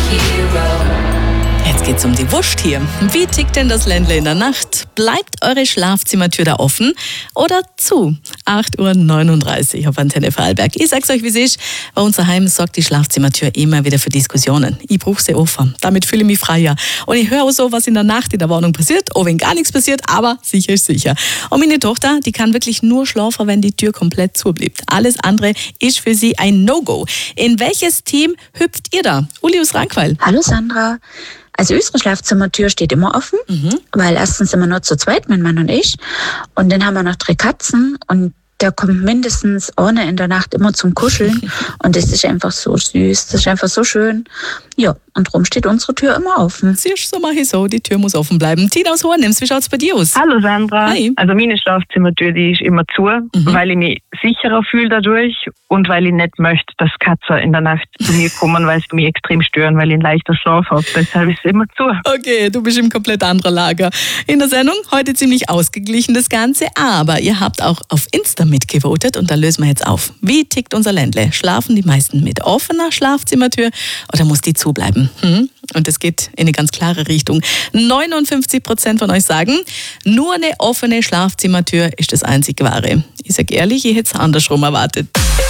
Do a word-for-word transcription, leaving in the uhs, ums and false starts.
Jetzt geht's um die Wurst hier. Wie tickt denn das Ländle in der Nacht? Bleibt eure Schlafzimmertür da offen oder zu? acht Uhr neununddreißig auf Antenne Vorarlberg. Ich sag's euch, wie es ist. Bei uns daheim sorgt die Schlafzimmertür immer wieder für Diskussionen. Ich brauche sie offen. Damit fühle ich mich freier. Und ich höre auch so, was in der Nacht in der Wohnung passiert. Auch wenn gar nichts passiert, aber sicher ist sicher. Und meine Tochter, die kann wirklich nur schlafen, wenn die Tür komplett zubleibt. Alles andere ist für sie ein No-Go. In welches Team hüpft ihr da? Uli aus Rankweiler. Hallo Sandra. Also unsere Schlafzimmertür steht immer offen, mhm. weil erstens sind wir nur zu zweit, mein Mann und ich. Und dann haben wir noch drei Katzen und der kommt mindestens ohne in der Nacht immer zum Kuscheln. Und das ist einfach so süß, das ist einfach so schön. Ja, und darum steht unsere Tür immer offen. Siehst du, so mache ich so, die Tür muss offen bleiben. Tina aus Hornems, wie schaut's bei dir aus? Hallo Sandra. Hi. Also meine Schlafzimmertür, die ist immer zu, mhm. weil ich mich sicherer fühle dadurch und weil ich nicht möchte, dass Katzen in der Nacht zu mir kommen, weil sie mich extrem stören, weil ich einen leichten Schlaf habe. Deshalb ist es immer zu. Okay, du bist im komplett anderen Lager. In der Sendung heute ziemlich ausgeglichen das Ganze, aber ihr habt auch auf Insta mitgevotet und da lösen wir jetzt auf. Wie tickt unser Ländle? Schlafen die meisten mit offener Schlafzimmertür oder muss die zubleiben? Hm? Und es geht in eine ganz klare Richtung. neunundfünfzig Prozent von euch sagen, nur eine offene Schlafzimmertür ist das einzig Wahre. Ich sage ehrlich, ich hätte es andersrum erwartet.